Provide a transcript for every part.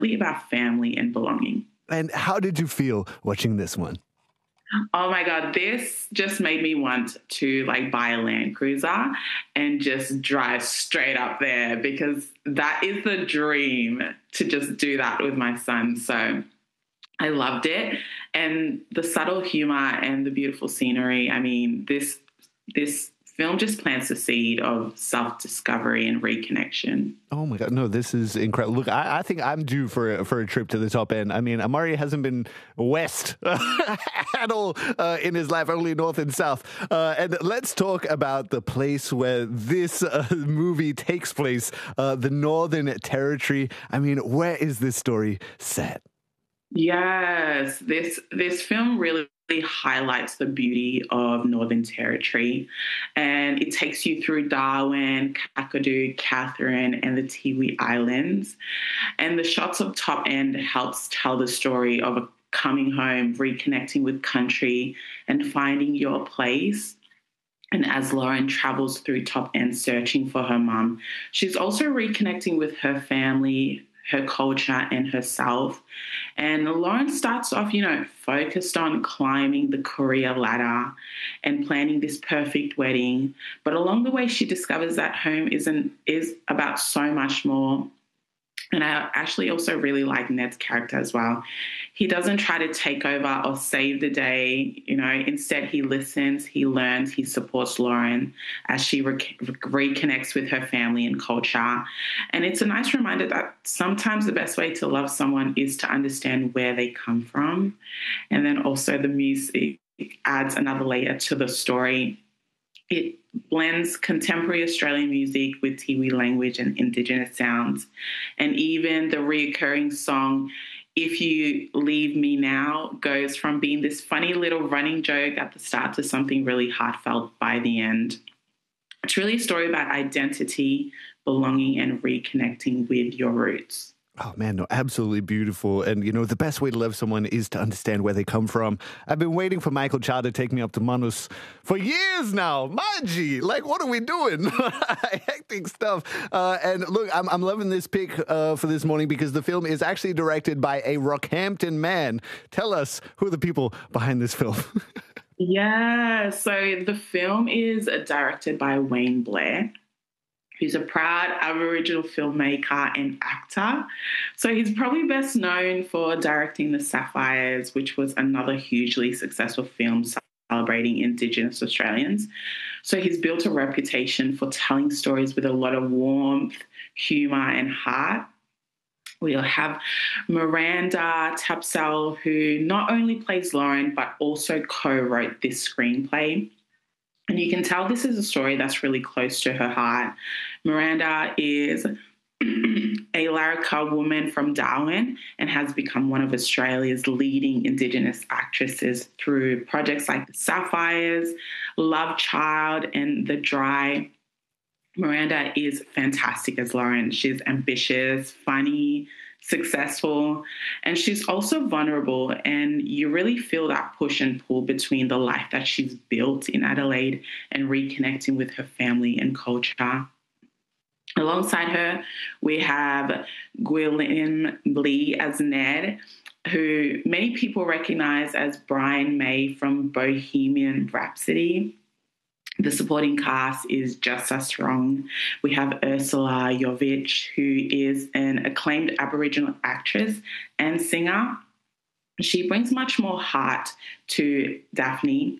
about family and belonging. And how did you feel watching this one? Oh my God, this just made me want to like buy a Land Cruiser and just drive straight up there, because that is the dream, to just do that with my son. So I loved it. And the subtle humor and the beautiful scenery. I mean, this film just plants the seed of self-discovery and reconnection. Oh my God, no, this is incredible. Look, I think I'm due for a trip to the top end. I mean, Amari hasn't been west at all in his life, only north and south. And let's talk about the place where this movie takes place, the Northern Territory. I mean, where is this story set? Yes, this film really highlights the beauty of Northern Territory, and it takes you through Darwin, Kakadu, Catherine, and the Tiwi Islands. And the shots of Top End helps tell the story of a coming home, reconnecting with country, and finding your place. And as Lauren travels through Top End searching for her mum, she's also reconnecting with her family, her culture, and herself. And Lauren starts off, focused on climbing the career ladder and planning this perfect wedding. But along the way, she discovers that home is about so much more. And I actually also really like Ned's character as well. He doesn't try to take over or save the day. Instead he listens, he learns, he supports Lauren as she reconnects with her family and culture. And it's a nice reminder that sometimes the best way to love someone is to understand where they come from. And then also the music adds another layer to the story. It blends contemporary Australian music with Tiwi language and Indigenous sounds. And even the reoccurring song, If You Leave Me Now, goes from being this funny little running joke at the start to something really heartfelt by the end. It's really a story about identity, belonging, and reconnecting with your roots. Oh, man, no, absolutely beautiful. And, the best way to love someone is to understand where they come from. I've been waiting for Michael Chow to take me up to Manus for years now. Manji, like, what are we doing? Hectic stuff. And look, I'm loving this pick for this morning because the film is actually directed by a Rockhampton man. Tell us who are the people behind this film. Yeah, so the film is directed by Wayne Blair, who's a proud Aboriginal filmmaker and actor. So he's probably best known for directing The Sapphires, which was another hugely successful film celebrating Indigenous Australians. So he's built a reputation for telling stories with a lot of warmth, humour and heart. We'll have Miranda Tapsell, who not only plays Lauren, but also co-wrote this screenplay. And you can tell this is a story that's really close to her heart. Miranda is a Larraca woman from Darwin and has become one of Australia's leading Indigenous actresses through projects like The Sapphires, Love Child, and The Dry. Miranda is fantastic as Lauren. She's ambitious, funny, successful, and she's also vulnerable, and you really feel that push and pull between the life that she's built in Adelaide and reconnecting with her family and culture. Alongside her, we have Gwilym Lee as Ned, who many people recognise as Brian May from Bohemian Rhapsody. The supporting cast is just as strong. We have Ursula Jovic, who is an acclaimed Aboriginal actress and singer. She brings much more heart to Daphne.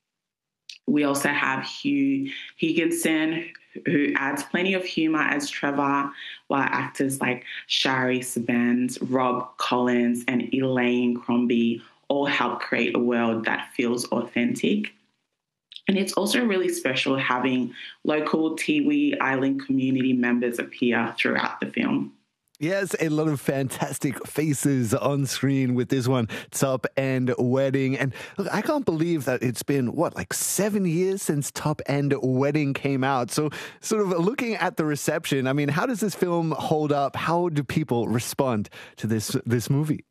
We also have Hugh Higginson, who adds plenty of humour as Trevor, while actors like Shari Sabans, Rob Collins, and Elaine Crombie all help create a world that feels authentic. And it's also really special having local Tiwi Island community members appear throughout the film. Yes, a lot of fantastic faces on screen with this one, Top End Wedding. And look, I can't believe that it's been, 7 years since Top End Wedding came out. So sort of looking at the reception, I mean, how does this film hold up? How do people respond to this movie?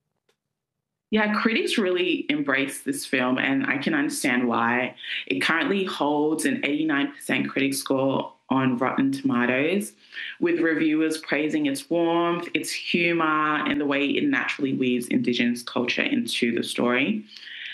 Yeah, critics really embrace this film, and I can understand why. It currently holds an 89% critic score on Rotten Tomatoes, with reviewers praising its warmth, its humour, and the way it naturally weaves Indigenous culture into the story.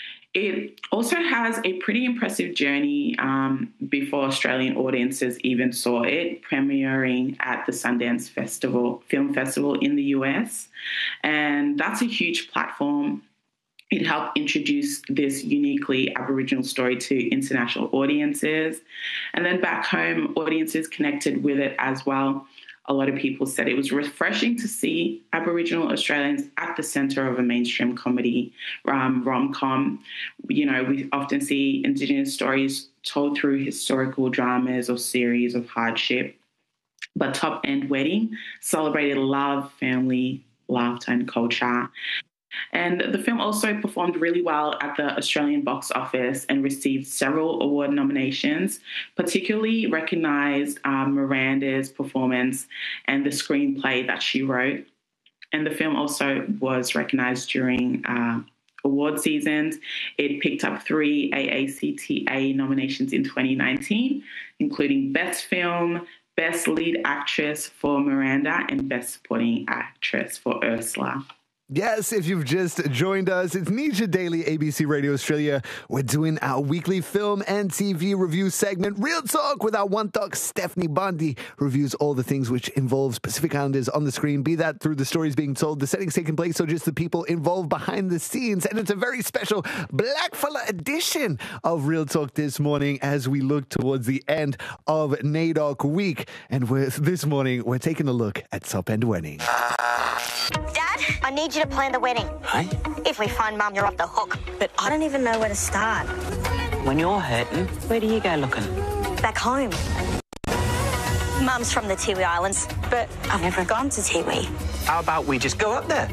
It also has a pretty impressive journey before Australian audiences even saw it, premiering at the Sundance Film Festival in the US. And that's a huge platform. It helped introduce this uniquely Aboriginal story to international audiences. And then back home, audiences connected with it as well. A lot of people said it was refreshing to see Aboriginal Australians at the centre of a mainstream comedy rom-com. You know, we often see Indigenous stories told through historical dramas or series of hardship. But Top End Wedding celebrated love, family, laughter and culture. And the film also performed really well at the Australian box office and received several award nominations, particularly recognised Miranda's performance and the screenplay that she wrote. And the film also was recognised during award seasons. It picked up 3 AACTA nominations in 2019, including Best Film, Best Lead Actress for Miranda, and Best Supporting Actress for Ursula. Yes, if you've just joined us, it's Nisha Daily, ABC Radio Australia. We're doing our weekly film and TV review segment, Real Talk, with our one talk, Stephanie Bondi, reviews all the things which involves Pacific Islanders on the screen, be that through the stories being told, the settings taking place, or just the people involved behind the scenes. And it's a very special Blackfella edition of Real Talk this morning as we look towards the end of NAIDOC week. And this morning, we're taking a look at Top End Wedding. Dad, I need you to plan the wedding. Hey? If we find Mum, you're off the hook. But I don't even know where to start. When you're hurting, where do you go looking? Back home. Mum's from the Tiwi Islands, but I've never gone to Tiwi. How about we just go up there?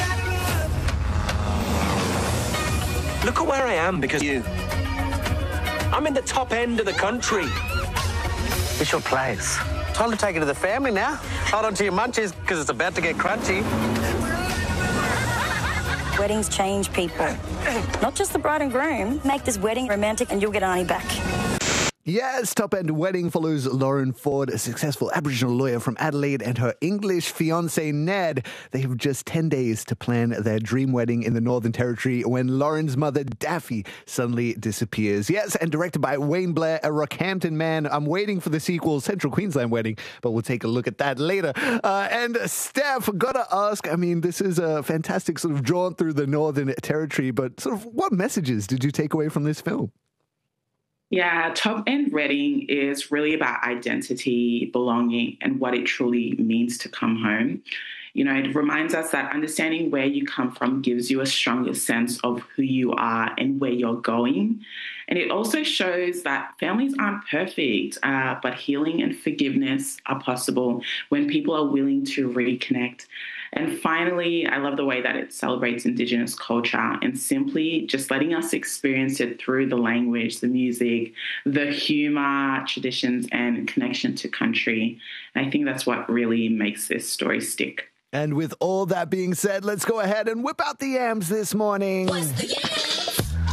Look at where I am because you. I'm in the top end of the country. It's your place. Time to take it to the family now. Hold on to your munchies because it's about to get crunchy. Weddings change people. Not just the bride and groom. Make this wedding romantic and you'll get Arnie back. Yes, Top End Wedding follows Lauren Ford, a successful Aboriginal lawyer from Adelaide, and her English fiancé, Ned. They have just 10 days to plan their dream wedding in the Northern Territory when Lauren's mother, Daffy, suddenly disappears. Yes, and directed by Wayne Blair, a Rockhampton man. I'm waiting for the sequel, Central Queensland Wedding, but we'll take a look at that later. And Steph, gotta ask, I mean, this is a fantastic sort of drawn through the Northern Territory, but sort of what messages did you take away from this film? Yeah, Top End Wedding is really about identity, belonging, and what it truly means to come home. You know, it reminds us that understanding where you come from gives you a stronger sense of who you are and where you're going. And it also shows that families aren't perfect, but healing and forgiveness are possible when people are willing to reconnect. And finally, I love the way that it celebrates Indigenous culture and simply just letting us experience it through the language, the music, the humour, traditions, and connection to country. And I think that's what really makes this story stick. And with all that being said, let's go ahead and whip out the yams this morning. What's the yams?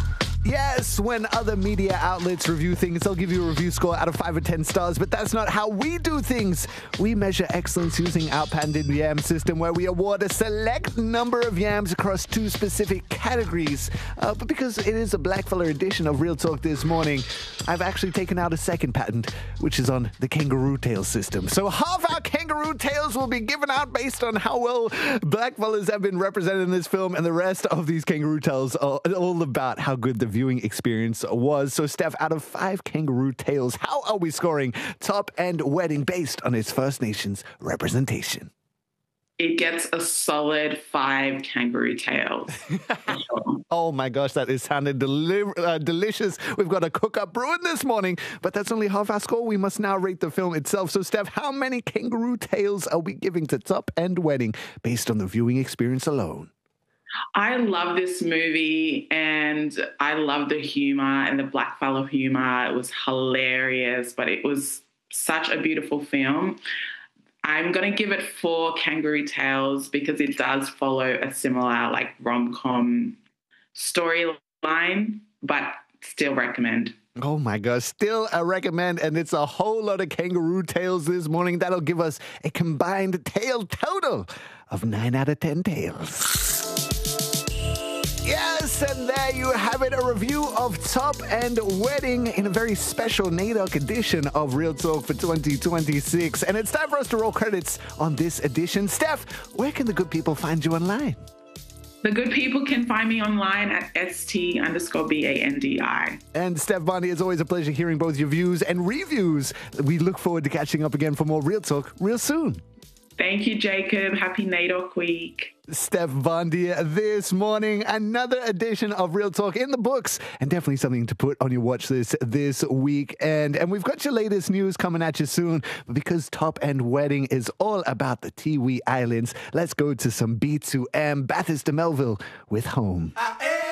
Yes, when other media outlets review things, they'll give you a review score out of 5 or 10 stars, but that's not how we do things. We measure excellence using our patented yam system where we award a select number of yams across 2 specific categories. But because it is a Blackfella edition of Real Talk this morning, I've actually taken out a second patent, which is on the kangaroo tail system. So half our kangaroo tails will be given out based on how well Blackfellas have been represented in this film, and the rest of these kangaroo tails are all about how good the viewing experience was. So, Steph, out of 5 kangaroo tails, how are we scoring Top End Wedding based on its First Nations representation? It gets a solid 5 kangaroo tails. Oh my gosh, that is sounding delicious. We've got a cook-up brewing this morning, but that's only half our score. We must now rate the film itself. So, Steph, how many kangaroo tails are we giving to Top End Wedding based on the viewing experience alone? I love this movie and I love the humour and the Blackfella humour. It was hilarious, but it was such a beautiful film. I'm going to give it 4 kangaroo tails because it does follow a similar like rom-com storyline, but still recommend. Oh my gosh, still a recommend, and it's a whole lot of kangaroo tails this morning. That'll give us a combined tail total of 9 out of 10 tails. Yes, and there you have it, a review of Top End Wedding in a very special NAIDOC edition of Real Talk for 2026. And it's time for us to roll credits on this edition. Steph, where can the good people find you online? The good people can find me online at st_BANDI. And Steph Bondi, it's always a pleasure hearing both your views and reviews. We look forward to catching up again for more Real Talk real soon. Thank you, Jacob. Happy NAIDOC week. Steph Bondi this morning. Another edition of Real Talk in the books, and definitely something to put on your watch list this week. And we've got your latest news coming at you soon. But because Top End Wedding is all about the Tiwi Islands, let's go to some B2M. Bathurst to Melville with Home.